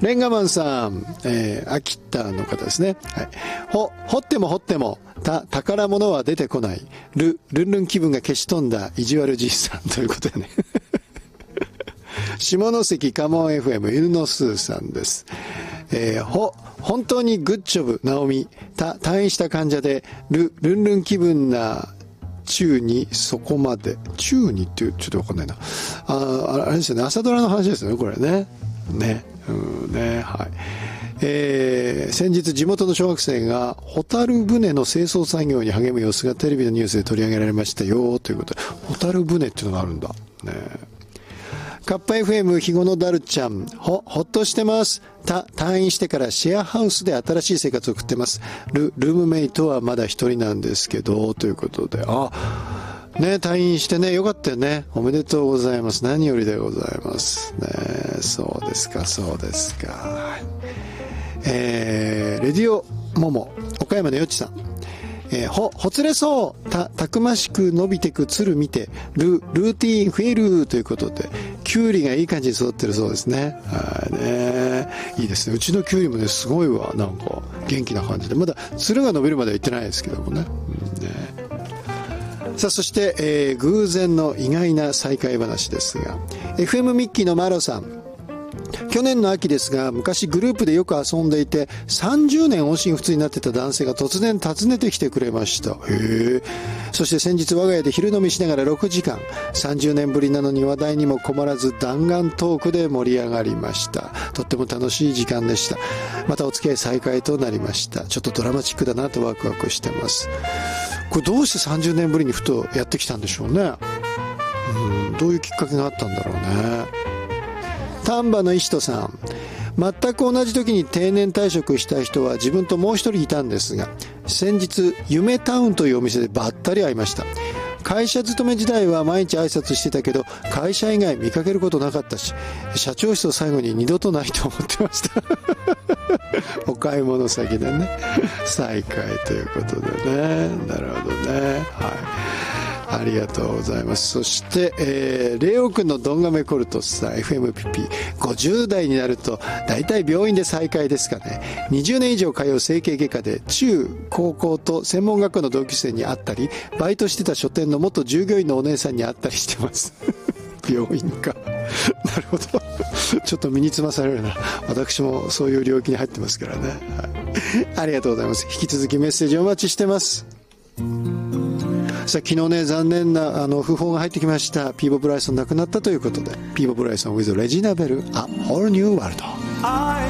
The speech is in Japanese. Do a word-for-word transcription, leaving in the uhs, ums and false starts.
レンガマンさん、えー、秋田の方ですね。はい。ほ、掘っても掘っても、た、宝物は出てこない。ル、ルンルン気分が消し飛んだ意地悪じいさんということでね。下関カモン エフエム 犬のスーさんです。えー、ほ、本当にグッジョブ、ナオミ。た、退院した患者で、ル、ルンルン気分な、中にそこまで。中にっていう、ちょっとわかんないな。あ、あれですよね。朝ドラの話ですよね、これね。ね。うんね、はい。えー、先日地元の小学生がホタル船の清掃作業に励む様子がテレビのニュースで取り上げられましたよということで、ホタル船っていうのがあるんだね。カッパ エフエム 日後のダルちゃん、ほ、ほっとしてます。た、退院してからシェアハウスで新しい生活を送ってます。ル、ルームメイトはまだ一人なんですけど、ということで、あ、ね、退院してね、よかったよね。おめでとうございます。何よりでございます。ね、そうですか、そうですか。えー、レディオモモ、岡山のよっちさん。えー、ほ、ほつれそう。た、たくましく伸びてく鶴見て、ル、ルーティーン増えるということで、キュウリがいい感じに育ってるそうですね。はいね。いいですね。うちのキュウリもね、すごいわ。なんか、元気な感じで。まだ、鶴が伸びるまでは行ってないですけどもね。うんね。さあ、そして、えー、偶然の意外な再会話ですが、エフエム ミッキーのマロさん。去年の秋ですが、昔グループでよく遊んでいて、さんじゅうねん音信不通になってた男性が突然訪ねてきてくれました。へえ。そして先日我が家で昼飲みしながらろくじかん、さんじゅうねんぶりなのに話題にも困らず弾丸トークで盛り上がりました。とっても楽しい時間でした。またお付き合い再開となりました。ちょっとドラマチックだなとワクワクしてます。これどうしてさんじゅうねんぶりにふとやってきたんでしょうね。うん、どういうきっかけがあったんだろうね。丹波の石戸さん、全く同じ時に定年退職した人は自分ともう一人いたんですが、先日夢タウンというお店でばったり会いました。会社勤め時代は毎日挨拶してたけど、会社以外見かけることなかったし、社長室を最後に二度とないと思ってましたお買い物先でね、再会ということでね。なるほどね。はい、ありがとうございます。そして、えー、レオ君のドンガメコルトさん、エフエムピーピー、ごじゅう代になると、だいたい病院で再会ですかね。にじゅうねん以上通う整形外科で、中、高校と専門学校の同級生に会ったり、バイトしてた書店の元従業員のお姉さんに会ったりしてます。病院か。なるほど。ちょっと身につまされるな。私もそういう領域に入ってますからね。はい、ありがとうございます。引き続きメッセージお待ちしてます。さあ、昨日ね、残念なあの訃報が入ってきました。ピーボ・ブライソン亡くなったということで、ピーボ・ブライソン with レジナベル A Whole New World。